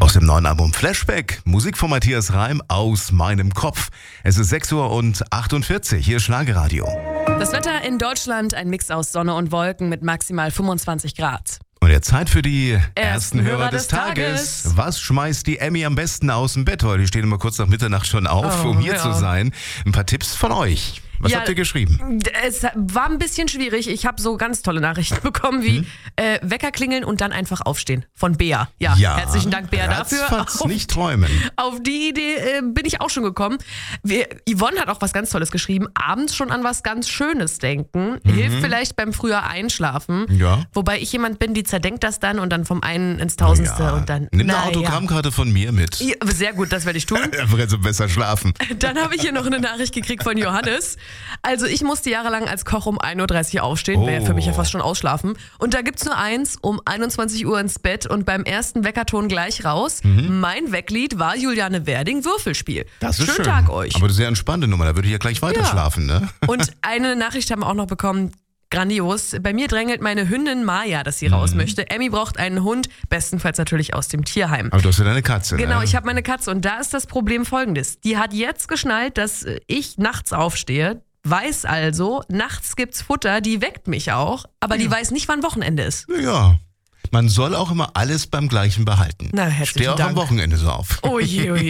Aus dem neuen Album Flashback, Musik von Matthias Reim aus meinem Kopf. Es ist 6:48 Uhr, hier ist Schlagerradio. Das Wetter in Deutschland, ein Mix aus Sonne und Wolken mit maximal 25 Grad. Und jetzt Zeit für die Ersten Hörer des Tages. Was schmeißt die Emmy am besten aus dem Bett heute? Die stehen immer kurz nach Mitternacht schon auf, um hier zu sein. Ein paar Tipps von euch. Was habt ihr geschrieben? Es war ein bisschen schwierig. Ich habe so ganz tolle Nachrichten bekommen wie Wecker klingeln und dann einfach aufstehen. Von Bea. Ja, herzlichen Dank, Bea, dafür. Nicht träumen. Auf die Idee bin ich auch schon gekommen. Yvonne hat auch was ganz Tolles geschrieben. Abends schon an was ganz Schönes denken. Hilft vielleicht beim früher Einschlafen. Ja. Wobei ich jemand bin, die zerdenkt das dann und dann vom einen ins Tausendste und dann. Nimm eine Autogrammkarte von mir mit. Ja, sehr gut, das werde ich tun. Also besser schlafen. Dann habe ich hier noch eine Nachricht gekriegt von Johannes. Also ich musste jahrelang als Koch um 1:30 Uhr aufstehen, wäre für mich ja fast schon ausschlafen. Und da gibt's nur eins, um 21 Uhr ins Bett und beim ersten Weckerton gleich raus. Mein Wecklied war Juliane Werding, Würfelspiel. Das ist schön. Schönen Tag euch. Aber eine sehr entspannte Nummer, da würde ich ja gleich weiter schlafen, ne? Und eine Nachricht haben wir auch noch bekommen. Grandios. Bei mir drängelt meine Hündin Maya, dass sie raus möchte. Emmy braucht einen Hund, bestenfalls natürlich aus dem Tierheim. Aber du hast ja deine Katze, Genau, ne? ich habe meine Katze und da ist das Problem folgendes. Die hat jetzt geschnallt, dass ich nachts aufstehe, weiß also, nachts gibt's Futter, die weckt mich auch, aber die weiß nicht, wann Wochenende ist. Ja, man soll auch immer alles beim Gleichen behalten. Na, herzlichen Steh auch Dank. am Wochenende so auf. Oh je, oh je.